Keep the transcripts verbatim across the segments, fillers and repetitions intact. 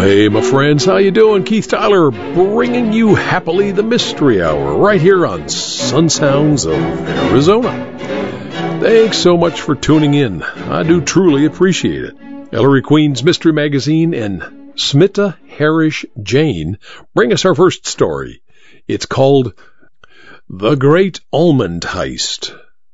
Hey, my friends, how you doing? Keith Tyler bringing you Happily the Mystery Hour right here on Sun Sounds of Arizona. Thanks so much for tuning in. I do truly appreciate it. Ellery Queen's Mystery Magazine and Smita Harish Jain bring us our first story. It's called The Great Almond Heist.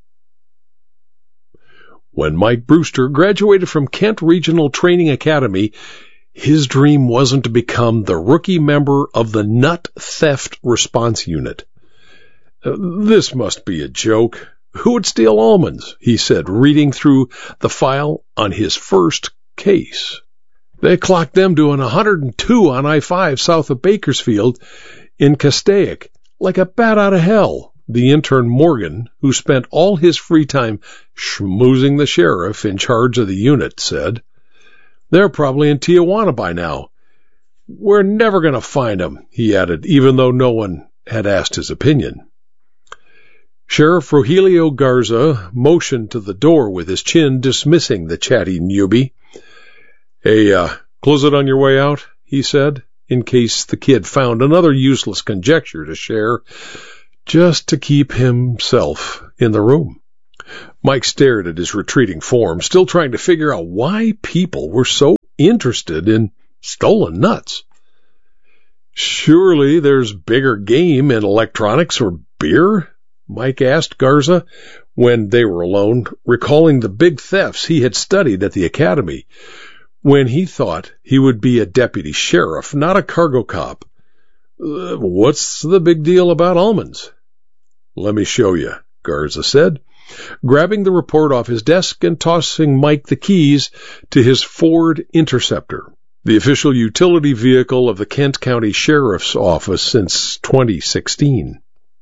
When Mike Brewster graduated from Kent Regional Training Academy, his dream wasn't to become the rookie member of the Nut Theft Response Unit. This must be a joke. Who would steal almonds? He said, reading through the file on his first case. They clocked them doing one hundred two on I five south of Bakersfield in Castaic, like a bat out of hell, the intern Morgan, who spent all his free time schmoozing the sheriff in charge of the unit, said. They're probably in Tijuana by now. We're never going to find them, he added, even though no one had asked his opinion. Sheriff Rogelio Garza motioned to the door with his chin, dismissing the chatty newbie. Hey, uh, close it on your way out, he said, in case the kid found another useless conjecture to share, just to keep himself in the room. Mike stared at his retreating form, still trying to figure out why people were so interested in stolen nuts. Surely there's bigger game in electronics or beer? Mike asked Garza when they were alone, recalling the big thefts he had studied at the academy, when he thought he would be a deputy sheriff, not a cargo cop. Uh, what's the big deal about almonds? Let me show you, Garza said, grabbing the report off his desk and tossing Mike the keys to his Ford Interceptor, the official utility vehicle of the Kent County Sheriff's Office since twenty sixteen.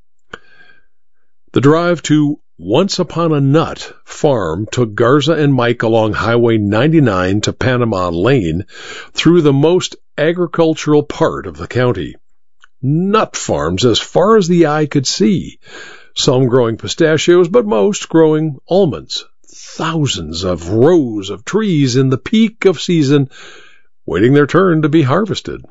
The drive to Once Upon a Nut farm took Garza and Mike along Highway ninety-nine to Panama Lane through the most agricultural part of the county. Nut farms as far as the eye could see, some growing pistachios, but most growing almonds. Thousands of rows of trees in the peak of season, waiting their turn to be harvested.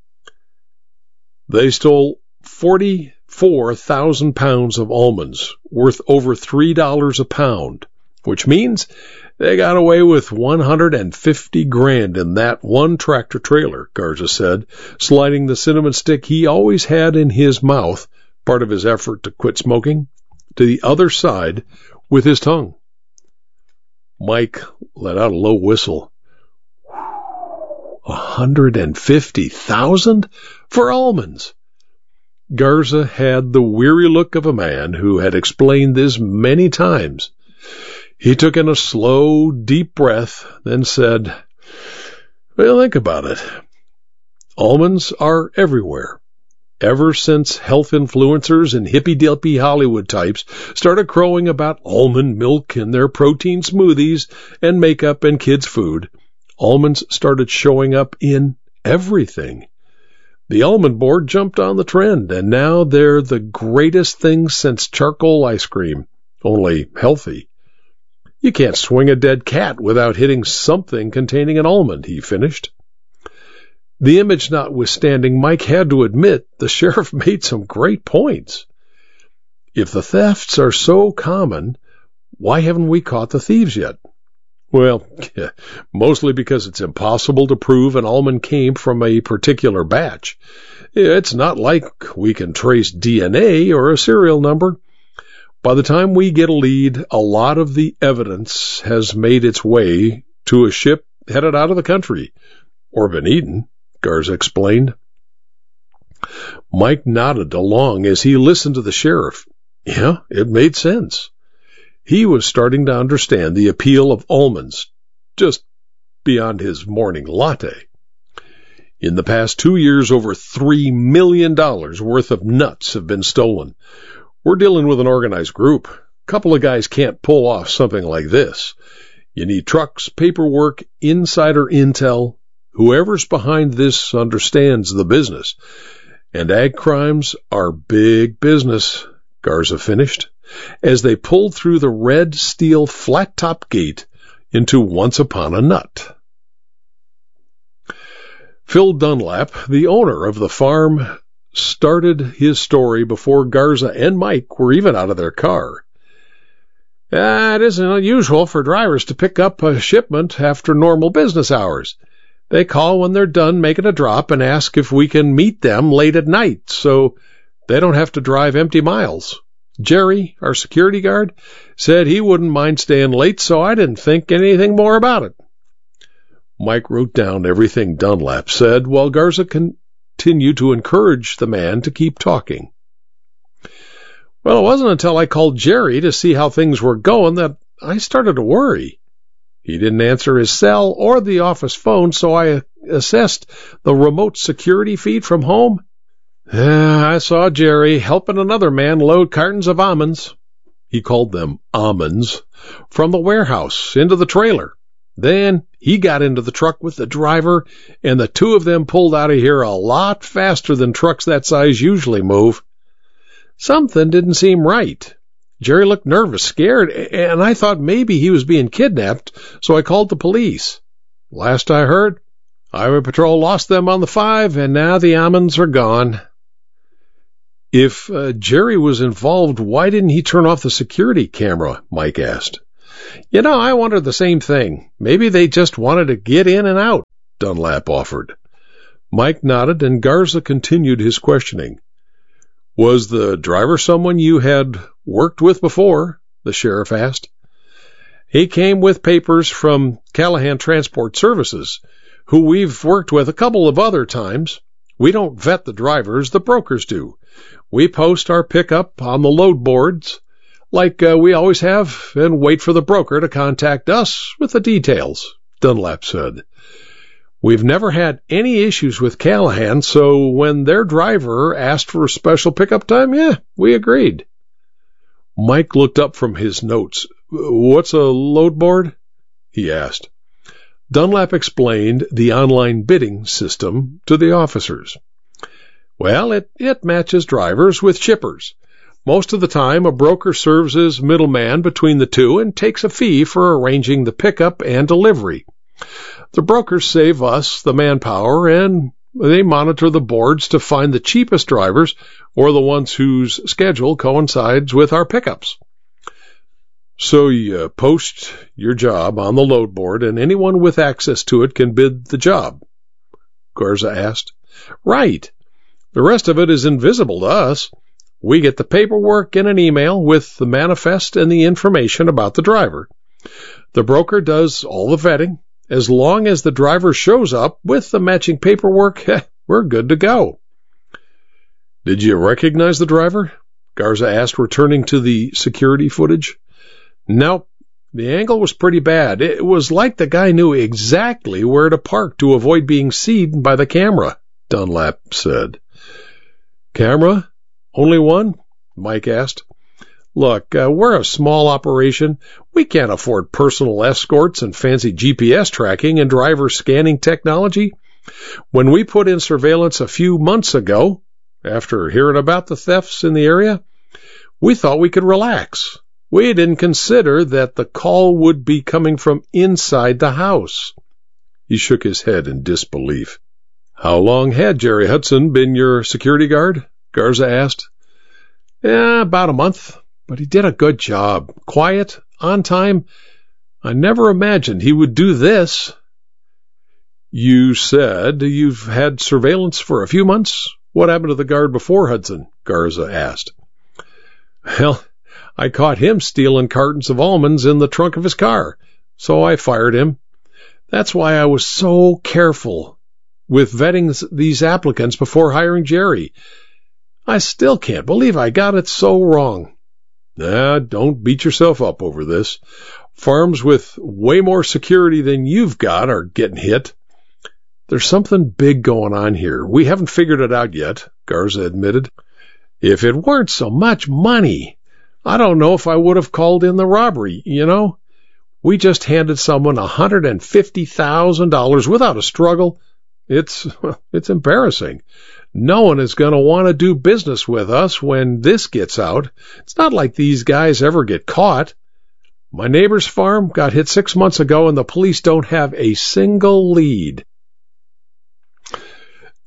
They stole forty-four thousand pounds of almonds, worth over three dollars a pound, which means they got away with one hundred fifty grand in that one tractor trailer, Garza said, sliding the cinnamon stick he always had in his mouth, part of his effort to quit smoking, to the other side with his tongue. Mike let out a low whistle. A hundred and fifty thousand for almonds. Garza had the weary look of a man who had explained this many times. He took in a slow, deep breath, then said, Well, think about it. Almonds are everywhere. Ever since health influencers and hippy-dippy Hollywood types started crowing about almond milk in their protein smoothies and makeup and kids' food, almonds started showing up in everything. The almond board jumped on the trend, and now they're the greatest thing since charcoal ice cream, only healthy. You can't swing a dead cat without hitting something containing an almond, he finished. The image notwithstanding, Mike had to admit the sheriff made some great points. If the thefts are so common, why haven't we caught the thieves yet? Well, mostly because it's impossible to prove an almond came from a particular batch. It's not like we can trace D N A or a serial number. By the time we get a lead, a lot of the evidence has made its way to a ship headed out of the country, or been eaten, Garza explained. Mike nodded along as he listened to the sheriff. Yeah, it made sense. He was starting to understand the appeal of almonds, just beyond his morning latte. In the past two years, over three million dollars worth of nuts have been stolen. We're dealing with an organized group. A couple of guys can't pull off something like this. You need trucks, paperwork, insider intel. Whoever's behind this understands the business. And ag crimes are big business, Garza finished, as they pulled through the red steel flat-top gate into Once Upon a Nut. Phil Dunlap, the owner of the farm, started his story before Garza and Mike were even out of their car. Uh, it isn't unusual for drivers to pick up a shipment after normal business hours. They call when they're done making a drop and ask if we can meet them late at night so they don't have to drive empty miles. Jerry, our security guard, said he wouldn't mind staying late, so I didn't think anything more about it. Mike wrote down everything Dunlap said while Garza continued to encourage the man to keep talking. Well, it wasn't until I called Jerry to see how things were going that I started to worry. He didn't answer his cell or the office phone, so I assessed the remote security feed from home. I saw Jerry helping another man load cartons of almonds. He called them almonds, from the warehouse into the trailer. Then he got into the truck with the driver, and the two of them pulled out of here a lot faster than trucks that size usually move. Something didn't seem right. Jerry looked nervous, scared, and I thought maybe he was being kidnapped, so I called the police. Last I heard, Highway Patrol lost them on the five, and now the almonds are gone. If uh, Jerry was involved, why didn't he turn off the security camera? Mike asked. You know, I wondered the same thing. Maybe they just wanted to get in and out, Dunlap offered. Mike nodded, and Garza continued his questioning. Was the driver someone you had worked with before? The sheriff asked. He came with papers from Callahan Transport Services, who we've worked with a couple of other times. We don't vet the drivers, the brokers do. We post our pickup on the load boards, like uh, we always have, and wait for the broker to contact us with the details, Dunlap said. We've never had any issues with Callahan, so when their driver asked for a special pickup time, yeah, we agreed. Mike looked up from his notes. What's a load board? He asked. Dunlap explained the online bidding system to the officers. Well, it, it matches drivers with shippers. Most of the time, a broker serves as middleman between the two and takes a fee for arranging the pickup and delivery. The brokers save us the manpower, and they monitor the boards to find the cheapest drivers or the ones whose schedule coincides with our pickups. So you post your job on the load board, and anyone with access to it can bid the job? Garza asked. Right. The rest of it is invisible to us. We get the paperwork in an email with the manifest and the information about the driver. The broker does all the vetting. As long as the driver shows up with the matching paperwork, we're good to go. Did you recognize the driver? Garza asked, returning to the security footage. No, the angle was pretty bad. It was like the guy knew exactly where to park to avoid being seen by the camera, Dunlap said. Camera? Only one? Mike asked. Look, uh, we're a small operation. We can't afford personal escorts and fancy G P S tracking and driver scanning technology. When we put in surveillance a few months ago, after hearing about the thefts in the area, we thought we could relax. We didn't consider that the call would be coming from inside the house. He shook his head in disbelief. How long had Jerry Hudson been your security guard? Garza asked. Yeah, about a month, but he did a good job. Quiet, on time. I never imagined he would do this. You said you've had surveillance for a few months? What happened to the guard before Hudson? Garza asked. Well, I caught him stealing cartons of almonds in the trunk of his car, so I fired him. That's why I was so careful with vetting these applicants before hiring Jerry. I still can't believe I got it so wrong. Nah, don't beat yourself up over this. Farms with way more security than you've got are getting hit. There's something big going on here. We haven't figured it out yet, Garza admitted. If it weren't so much money, I don't know if I would have called in the robbery, you know? We just handed someone one hundred fifty thousand dollars without a struggle. It's, it's embarrassing. No one is going to want to do business with us when this gets out. It's not like these guys ever get caught. My neighbor's farm got hit six months ago, and the police don't have a single lead.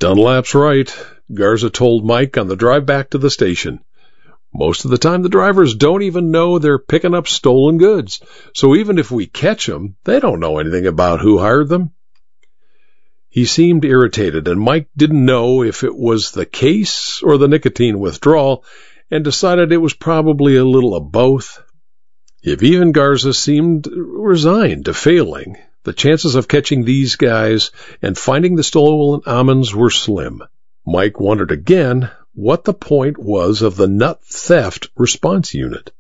Dunlap's right, Garza told Mike on the drive back to the station. Most of the time the drivers don't even know they're picking up stolen goods, so even if we catch them, they don't know anything about who hired them. He seemed irritated, and Mike didn't know if it was the case or the nicotine withdrawal, and decided it was probably a little of both. If even Garza seemed resigned to failing, the chances of catching these guys and finding the stolen almonds were slim. Mike wondered again what the point was of the nut theft response unit.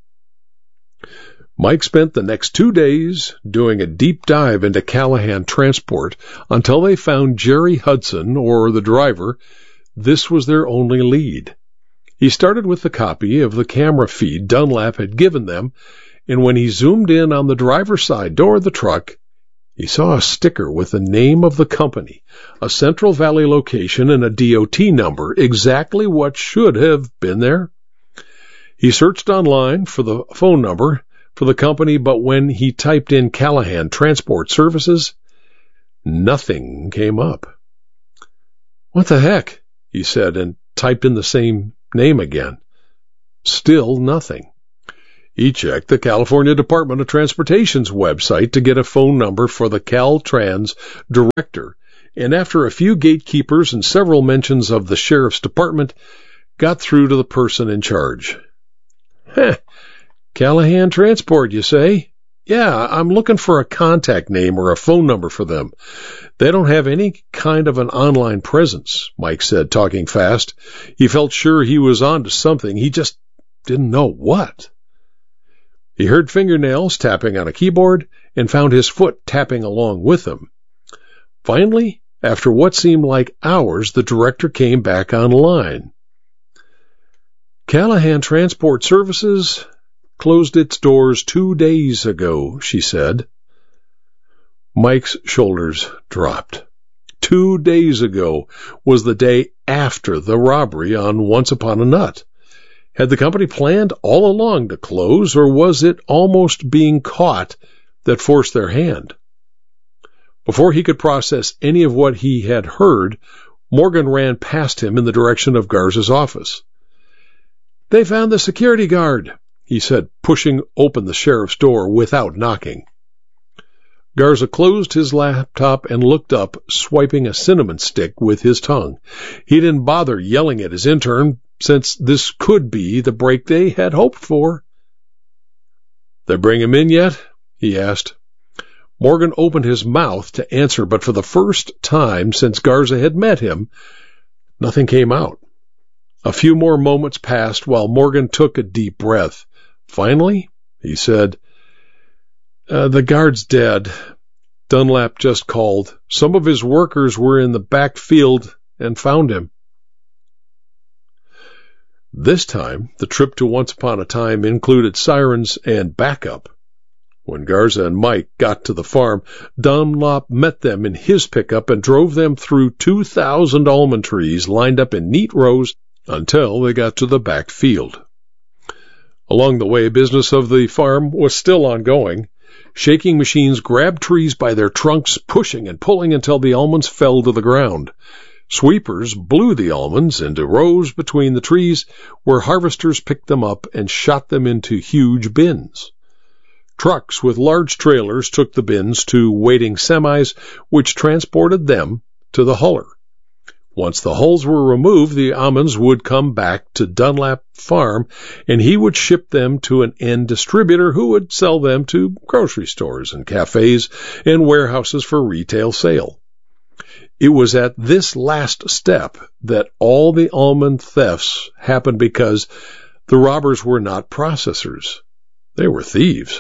Mike spent the next two days doing a deep dive into Callahan Transport until they found Jerry Hudson, or the driver. This was their only lead. He started with the copy of the camera feed Dunlap had given them, and when he zoomed in on the driver's side door of the truck, he saw a sticker with the name of the company, a Central Valley location, and a D O T number, exactly what should have been there. He searched online for the phone number for the company, but when he typed in Callahan Transport Services, nothing came up. "What the heck?" he said, and typed in the same name again. Still nothing. He checked the California Department of Transportation's website to get a phone number for the Caltrans director, and after a few gatekeepers and several mentions of the sheriff's department, got through to the person in charge. "Heh, Callahan Transport, you say? Yeah, I'm looking for a contact name or a phone number for them. They don't have any kind of an online presence," Mike said, talking fast. He felt sure he was on to something. He just didn't know what. He heard fingernails tapping on a keyboard and found his foot tapping along with them. Finally, after what seemed like hours, the director came back online. "Callahan Transport Services closed its doors two days ago," she said. Mike's shoulders dropped. Two days ago was the day after the robbery on Once Upon a Nut. Had the company planned all along to close, or was it almost being caught that forced their hand? Before he could process any of what he had heard, Morgan ran past him in the direction of Garza's office. "They found the security guard," he said, pushing open the sheriff's door without knocking. Garza closed his laptop and looked up, swiping a cinnamon stick with his tongue. He didn't bother yelling at his intern, since this could be the break they had hoped for. "They bring him in yet?" he asked. Morgan opened his mouth to answer, but for the first time since Garza had met him, nothing came out. A few more moments passed while Morgan took a deep breath. Finally, he said, uh, "The guard's dead. Dunlap just called. Some of his workers were in the back field and found him." This time, the trip to Once Upon a Time included sirens and backup. When Garza and Mike got to the farm, Dunlap met them in his pickup and drove them through two thousand almond trees lined up in neat rows until they got to the back field. Along the way, business of the farm was still ongoing. Shaking machines grabbed trees by their trunks, pushing and pulling until the almonds fell to the ground. Sweepers blew the almonds into rows between the trees, where harvesters picked them up and shot them into huge bins. Trucks with large trailers took the bins to waiting semis, which transported them to the huller. Once the hulls were removed, the almonds would come back to Dunlap Farm, and he would ship them to an end distributor who would sell them to grocery stores and cafes and warehouses for retail sale. It was at this last step that all the almond thefts happened, because the robbers were not processors. They were thieves.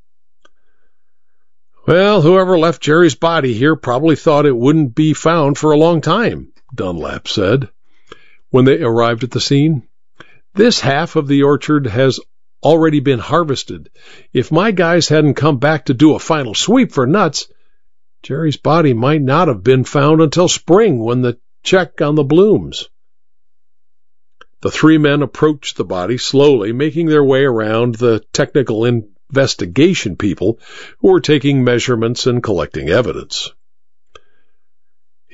"Well, whoever left Jerry's body here probably thought it wouldn't be found for a long time," Dunlap said when they arrived at the scene. "This half of the orchard has already been harvested. If my guys hadn't come back to do a final sweep for nuts, Jerry's body might not have been found until spring, when the check on the blooms." The three men approached the body slowly, making their way around the technical investigation people who were taking measurements and collecting evidence.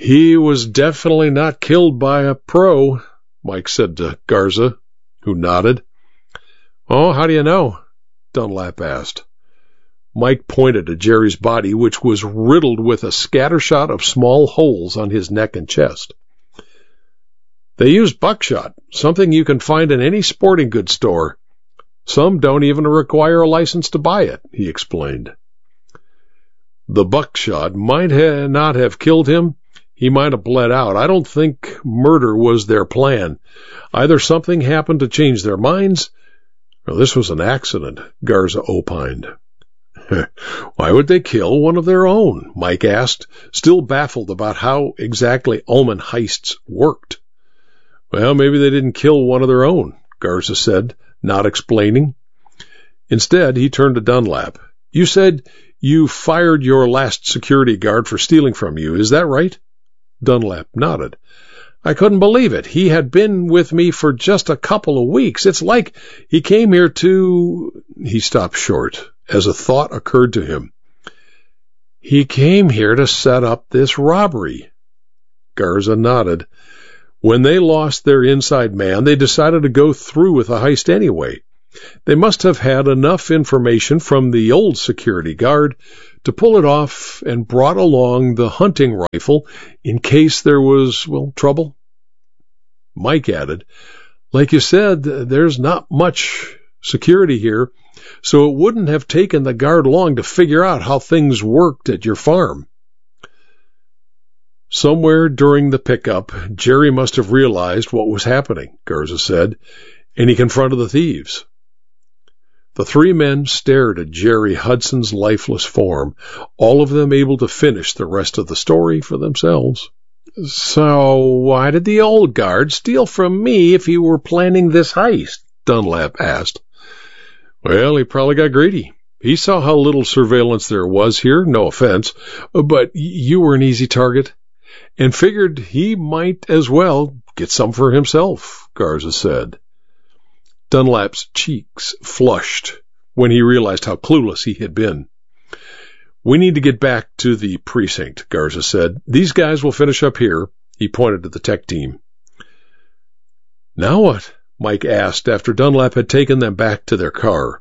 He was definitely not killed by a pro, Mike said to Garza, who nodded. Oh, how do you know? Dunlap asked. Mike pointed to Jerry's body, which was riddled with a scattershot of small holes on his neck and chest. They use buckshot, something you can find in any sporting goods store. Some don't even require a license to buy it, he explained. The buckshot might ha- not have killed him. He might have bled out. I don't think murder was their plan. Either something happened to change their minds, or this was an accident, Garza opined. Why would they kill one of their own? Mike asked, still baffled about how exactly Ullman heists worked. Well, maybe they didn't kill one of their own, Garza said, not explaining. Instead, he turned to Dunlap. You said you fired your last security guard for stealing from you. Is that right? Dunlap nodded. I couldn't believe it. He had been with me for just a couple of weeks. It's like he came here to... He stopped short as a thought occurred to him. He came here to set up this robbery. Garza nodded. When they lost their inside man, they decided to go through with the heist anyway. They must have had enough information from the old security guard to pull it off and brought along the hunting rifle in case there was, well, trouble. Mike added, like you said, there's not much security here, so it wouldn't have taken the guard long to figure out how things worked at your farm. Somewhere during the pickup, Jerry must have realized what was happening, Garza said, and he confronted the thieves. The three men stared at Jerry Hudson's lifeless form, all of them able to finish the rest of the story for themselves. So why did the old guard steal from me if he were planning this heist? Dunlap asked. Well, he probably got greedy. He saw how little surveillance there was here, no offense, but you were an easy target, and figured he might as well get some for himself, Garza said. Dunlap's cheeks flushed when he realized how clueless he had been. We need to get back to the precinct, Garza said. These guys will finish up here. He pointed to the tech team. Now what? Mike asked after Dunlap had taken them back to their car.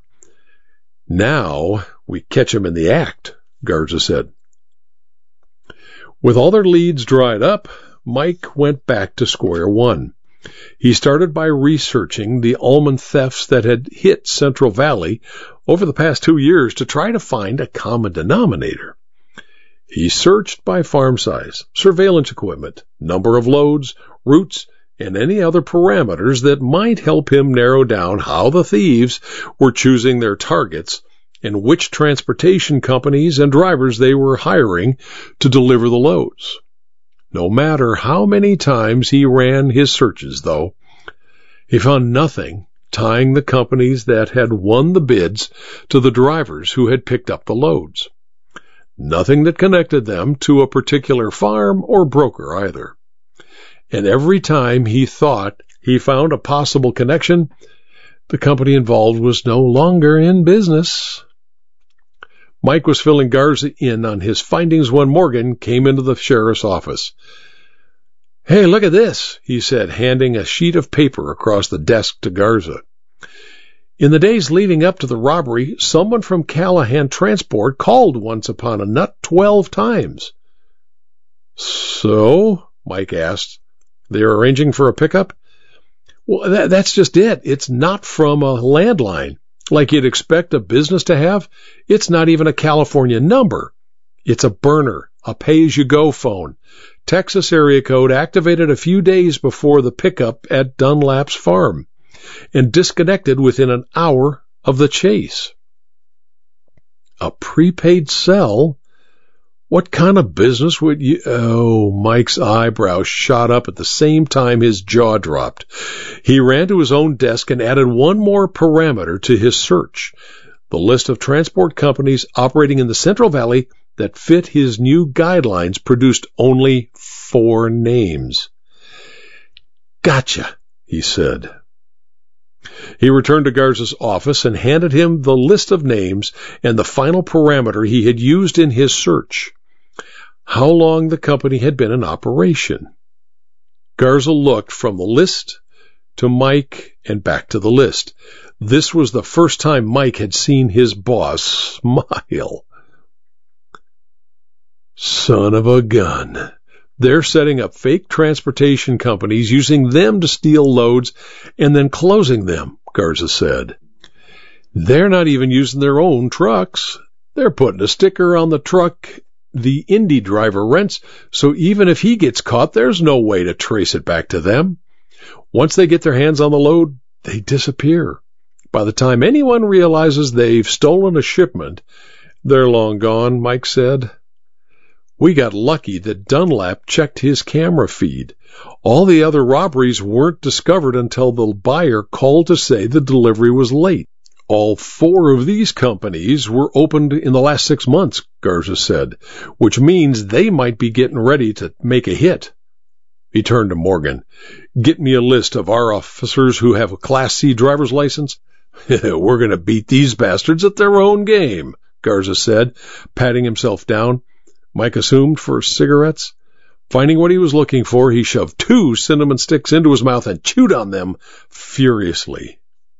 Now we catch him in the act, Garza said. With all their leads dried up, Mike went back to square one. He started by researching the Ullman thefts that had hit Central Valley over the past two years to try to find a common denominator. He searched by farm size, surveillance equipment, number of loads, routes, and any other parameters that might help him narrow down how the thieves were choosing their targets and which transportation companies and drivers they were hiring to deliver the loads. No matter how many times he ran his searches, though, he found nothing tying the companies that had won the bids to the drivers who had picked up the loads. Nothing that connected them to a particular farm or broker either. And every time he thought he found a possible connection, the company involved was no longer in business. Mike was filling Garza in on his findings when Morgan came into the sheriff's office. Hey, look at this, he said, handing a sheet of paper across the desk to Garza. In the days leading up to the robbery, someone from Callahan Transport called once upon a nut twelve times. So, Mike asked, they're arranging for a pickup? Well, that, that's just it. It's not from a landline, like you'd expect a business to have. It's not even a California number. It's a burner, a pay-as-you-go phone. Texas area code activated a few days before the pickup at Dunlap's farm and disconnected within an hour of the chase. A prepaid cell? What kind of business would you... Oh, Mike's eyebrows shot up at the same time his jaw dropped. He ran to his own desk and added one more parameter to his search. The list of transport companies operating in the Central Valley that fit his new guidelines produced only four names. Gotcha, he said. He returned to Garza's office and handed him the list of names and the final parameter he had used in his search. how long the company had been in operation. Garza looked from the list to Mike and back to the list. This was the first time Mike had seen his boss smile. Son of a gun. They're setting up fake transportation companies, using them to steal loads and then closing them, Garza said. They're not even using their own trucks. They're putting a sticker on the truck the Indy driver rents, so even if he gets caught, there's no way to trace it back to them. Once they get their hands on the load, they disappear. By the time anyone realizes they've stolen a shipment, they're long gone, Mike said. We got lucky that Dunlap checked his camera feed. All the other robberies weren't discovered until the buyer called to say the delivery was late. All four of these companies were opened in the last six months, Garza said, which means they might be getting ready to make a hit. He turned to Morgan. Get me a list of our officers who have a Class C driver's license. We're going to beat these bastards at their own game, Garza said, patting himself down. Mike assumed for cigarettes. Finding what he was looking for, he shoved two cinnamon sticks into his mouth and chewed on them furiously.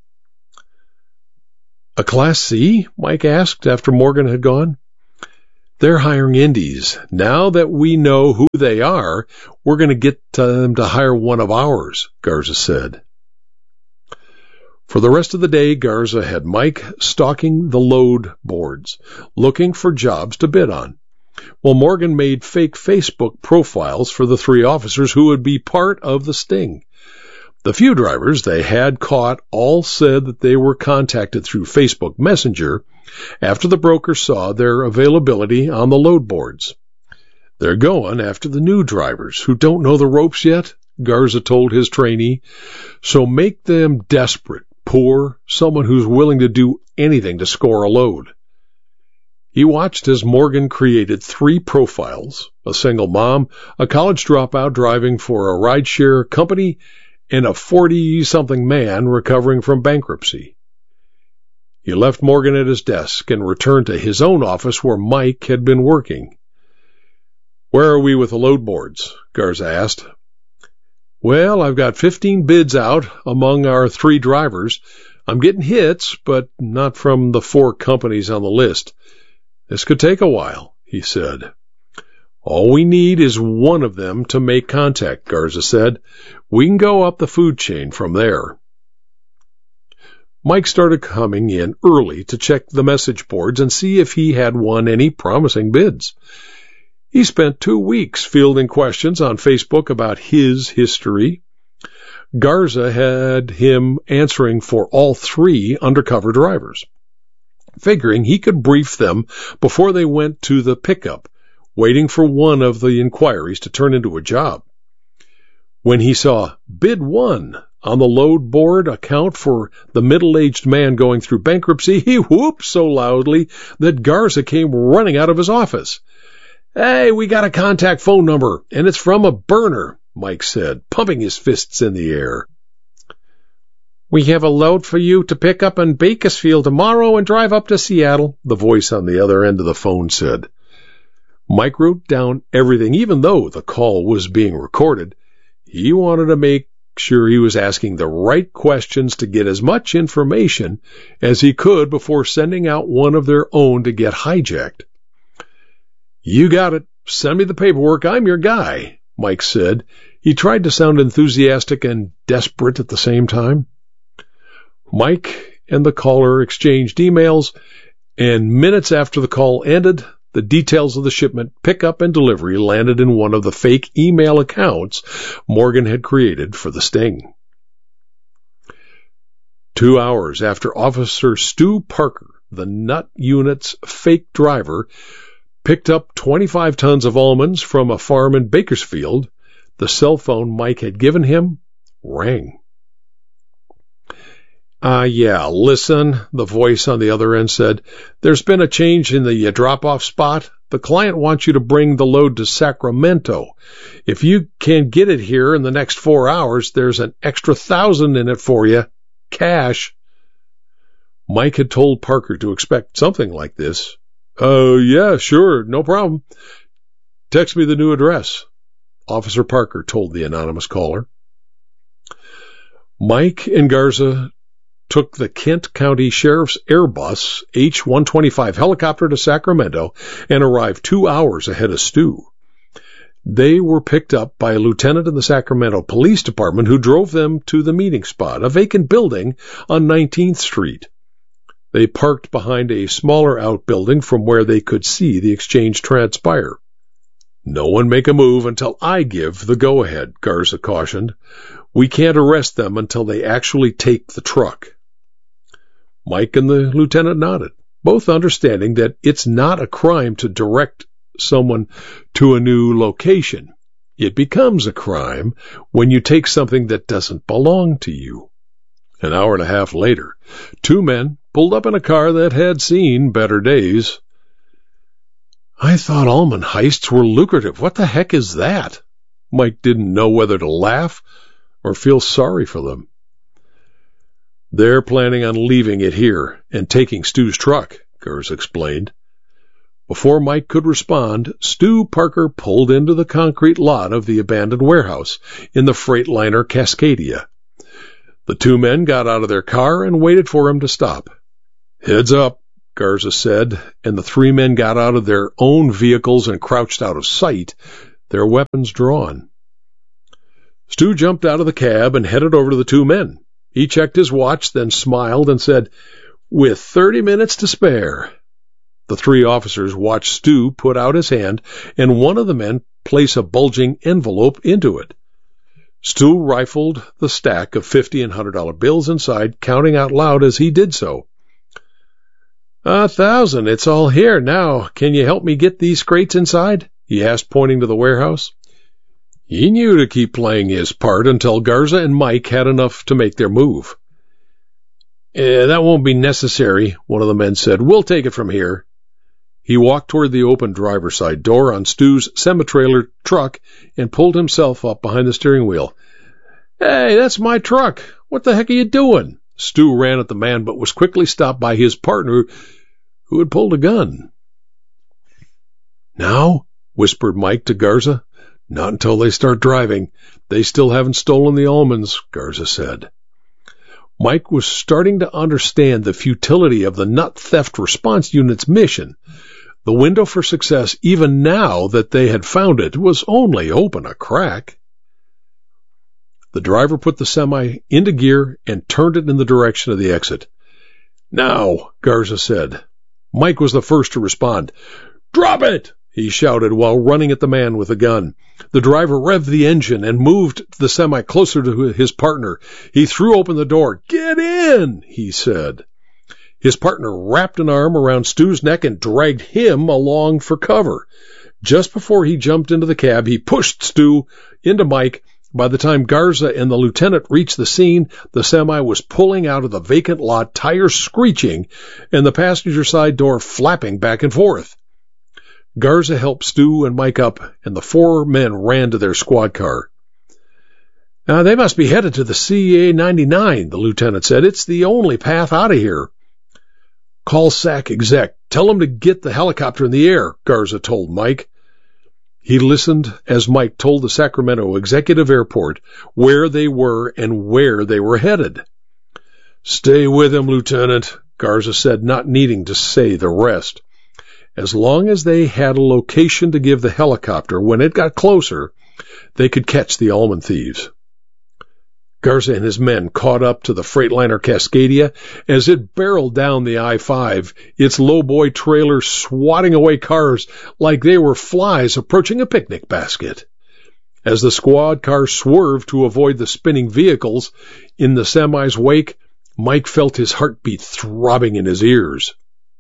A Class C? Mike asked after Morgan had gone. They're hiring indies. Now that we know who they are, we're going to get them to hire one of ours, Garza said. For the rest of the day, Garza had Mike stalking the load boards, looking for jobs to bid on, while Morgan made fake Facebook profiles for the three officers who would be part of the sting. The few drivers they had caught all said that they were contacted through Facebook Messenger after the broker saw their availability on the load boards. They're going after the new drivers who don't know the ropes yet, Garza told his trainee, so make them desperate, poor, someone who's willing to do anything to score a load. He watched as Morgan created three profiles, a single mom, a college dropout driving for a rideshare company, and a forty-something man recovering from bankruptcy. He left Morgan at his desk and returned to his own office where Mike had been working. Where are we with the load boards? Garza asked. Well, I've got fifteen bids out among our three drivers. I'm getting hits, but not from the four companies on the list. This could take a while, he said. All we need is one of them to make contact, Garza said. We can go up the food chain from there. Mike started coming in early to check the message boards and see if he had won any promising bids. He spent two weeks fielding questions on Facebook about his history. Garza had him answering for all three undercover drivers, figuring he could brief them before they went to the pickup, waiting for one of the inquiries to turn into a job. When he saw bid one on the load board account for the middle-aged man going through bankruptcy, he whooped so loudly that Garza came running out of his office. Hey, we got a contact phone number, and it's from a burner, Mike said, pumping his fists in the air. We have a load for you to pick up in Bakersfield tomorrow and drive up to Seattle, the voice on the other end of the phone said. Mike wrote down everything, even though the call was being recorded. He wanted to make sure he was asking the right questions to get as much information as he could before sending out one of their own to get hijacked. You got it. Send me the paperwork. I'm your guy, Mike said. He tried to sound enthusiastic and desperate at the same time. Mike and the caller exchanged emails, and minutes after the call ended, the details of the shipment, pickup, and delivery landed in one of the fake email accounts Morgan had created for the sting. Two hours after Officer Stu Parker, the nut unit's fake driver, picked up twenty-five tons of almonds from a farm in Bakersfield, the cell phone Mike had given him rang. Ah, uh, yeah, listen, the voice on the other end said. There's been a change in the uh, drop-off spot. The client wants you to bring the load to Sacramento. If you can get it here in the next four hours, there's an extra thousand in it for you. Cash. Mike had told Parker to expect something like this. Oh, uh, yeah, sure, no problem. Text me the new address, Officer Parker told the anonymous caller. Mike and Garza took the Kent County Sheriff's Airbus H one twenty-five helicopter to Sacramento and arrived two hours ahead of Stu. They were picked up by a lieutenant in the Sacramento Police Department who drove them to the meeting spot, a vacant building on nineteenth Street. They parked behind a smaller outbuilding from where they could see the exchange transpire. No one make a move until I give the go-ahead, Garza cautioned. We can't arrest them until they actually take the truck. Mike and the lieutenant nodded, both understanding that it's not a crime to direct someone to a new location. It becomes a crime when you take something that doesn't belong to you. An hour and a half later, two men pulled up in a car that had seen better days. I thought almond heists were lucrative. What the heck is that? Mike didn't know whether to laugh or feel sorry for them. They're planning on leaving it here and taking Stu's truck, Garza explained. Before Mike could respond, Stu Parker pulled into the concrete lot of the abandoned warehouse in the Freightliner Cascadia. The two men got out of their car and waited for him to stop. Heads up, Garza said, and the three men got out of their own vehicles and crouched out of sight, their weapons drawn. Stu jumped out of the cab and headed over to the two men. He checked his watch, then smiled and said, "With thirty minutes to spare." The three officers watched Stu put out his hand and one of the men place a bulging envelope into it. Stu rifled the stack of fifty and one hundred dollar bills inside, counting out loud as he did so. A thousand, it's all here now. Can you help me get these crates inside? He asked, pointing to the warehouse. He knew to keep playing his part until Garza and Mike had enough to make their move. Eh, that won't be necessary, one of the men said. We'll take it from here. He walked toward the open driver's side door on Stu's semi-trailer truck and pulled himself up behind the steering wheel. Hey, that's my truck. What the heck are you doing? Stu ran at the man, but was quickly stopped by his partner, who had pulled a gun. Now, whispered Mike to Garza. Not until they start driving. They still haven't stolen the almonds, Garza said. Mike was starting to understand the futility of the nut theft response unit's mission. The window for success, even now that they had found it, was only open a crack. The driver put the semi into gear and turned it in the direction of the exit. Now, Garza said. Mike was the first to respond. Drop it! He shouted while running at the man with a gun. The driver revved the engine and moved the semi closer to his partner. He threw open the door. Get in, he said. His partner wrapped an arm around Stu's neck and dragged him along for cover. Just before he jumped into the cab, he pushed Stu into Mike. By the time Garza and the lieutenant reached the scene, the semi was pulling out of the vacant lot, tires screeching, and the passenger side door flapping back and forth. Garza helped Stu and Mike up, and the four men ran to their squad car. Uh, they must be headed to the C A ninety-nine, the lieutenant said. It's the only path out of here. Call S A C exec. Tell him to get the helicopter in the air, Garza told Mike. He listened as Mike told the Sacramento Executive Airport where they were and where they were headed. Stay with him, Lieutenant, Garza said, not needing to say the rest. As long as they had a location to give the helicopter, when it got closer, they could catch the almond thieves. Garza and his men caught up to the Freightliner Cascadia as it barreled down the I five, its lowboy trailer swatting away cars like they were flies approaching a picnic basket. As the squad car swerved to avoid the spinning vehicles in the semi's wake, Mike felt his heartbeat throbbing in his ears.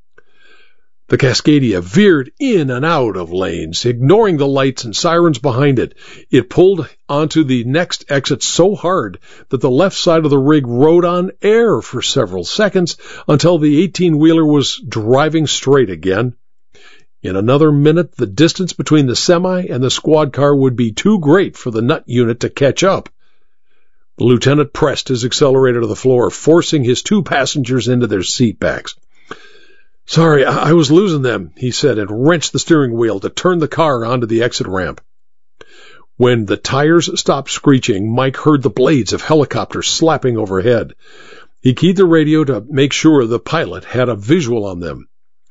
The Cascadia veered in and out of lanes, ignoring the lights and sirens behind it. It pulled onto the next exit so hard that the left side of the rig rode on air for several seconds until the eighteen-wheeler was driving straight again. In another minute, the distance between the semi and the squad car would be too great for the nut unit to catch up. The lieutenant pressed his accelerator to the floor, forcing his two passengers into their seat backs. Sorry, I, I was losing them, he said, and wrenched the steering wheel to turn the car onto the exit ramp. When the tires stopped screeching, Mike heard the blades of helicopters slapping overhead. He keyed the radio to make sure the pilot had a visual on them.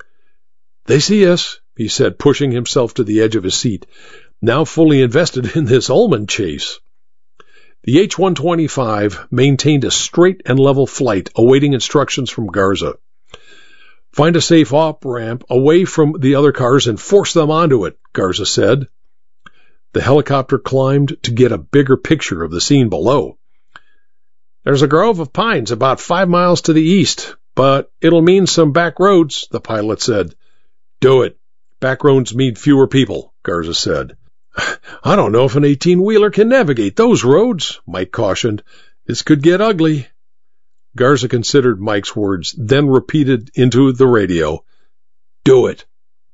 They see us, he said, pushing himself to the edge of his seat, now fully invested in this Ullman chase. The H one twenty-five maintained a straight and level flight, awaiting instructions from Garza. Find a safe off-ramp away from the other cars and force them onto it, Garza said. The helicopter climbed to get a bigger picture of the scene below. There's a grove of pines about five miles to the east, but it'll mean some back roads, the pilot said. Do it. Back roads mean fewer people, Garza said. I don't know if an eighteen-wheeler can navigate those roads, Mike cautioned. This could get ugly. Garza considered Mike's words, then repeated into the radio. Do it.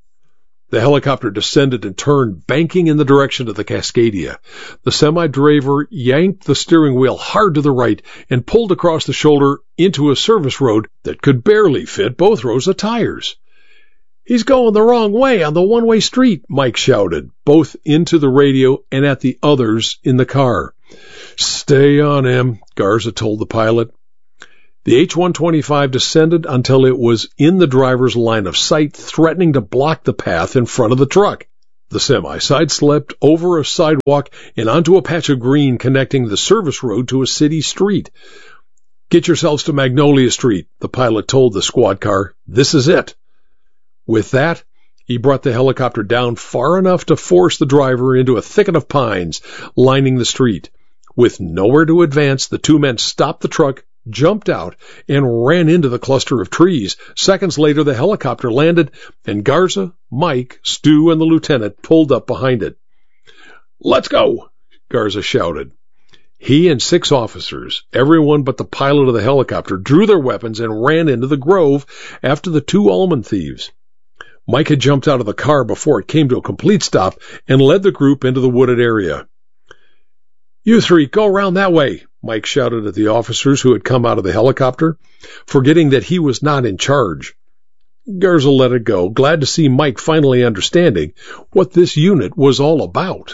The helicopter descended and turned, banking in the direction of the Cascadia. The semi-driver yanked the steering wheel hard to the right and pulled across the shoulder into a service road that could barely fit both rows of tires. He's going the wrong way on the one-way street, Mike shouted, both into the radio and at the others in the car. Stay on him, Garza told the pilot. The H one twenty-five descended until it was in the driver's line of sight, threatening to block the path in front of the truck. The semi side-slipped over a sidewalk and onto a patch of green connecting the service road to a city street. Get yourselves to Magnolia Street, the pilot told the squad car. This is it. With that, he brought the helicopter down far enough to force the driver into a thicket of pines lining the street. With nowhere to advance, the two men stopped the truck, jumped out, and ran into the cluster of trees. Seconds later, the helicopter landed, and Garza, Mike, Stu, and the lieutenant pulled up behind it. Let's go, Garza shouted. He and six officers, everyone but the pilot of the helicopter, drew their weapons and ran into the grove after the two Ullman thieves. Mike had jumped out of the car before it came to a complete stop and led the group into the wooded area. You three, go around that way, Mike shouted at the officers who had come out of the helicopter, forgetting that he was not in charge. Garza let it go, glad to see Mike finally understanding what this unit was all about.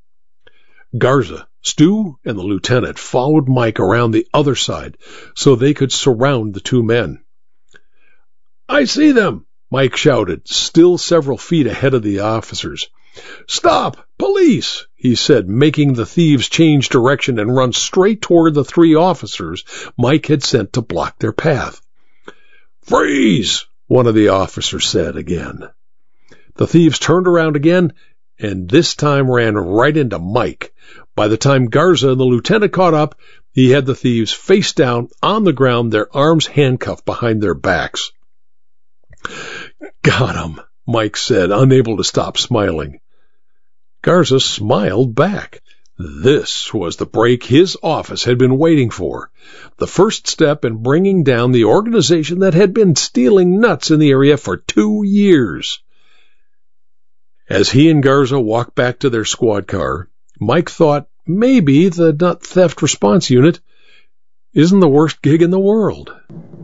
Garza, Stu, and the lieutenant followed Mike around the other side so they could surround the two men. I see them, Mike shouted, still several feet ahead of the officers. Stop! Police! He said, making the thieves change direction and run straight toward the three officers Mike had sent to block their path. Freeze! One of the officers said again. The thieves turned around again, and this time ran right into Mike. By the time Garza and the lieutenant caught up, he had the thieves face down on the ground, their arms handcuffed behind their backs. Got him, Mike said, unable to stop smiling. Garza smiled back. This was the break his office had been waiting for, the first step in bringing down the organization that had been stealing nuts in the area for two years. As he and Garza walked back to their squad car, Mike thought maybe the nut theft response unit isn't the worst gig in the world.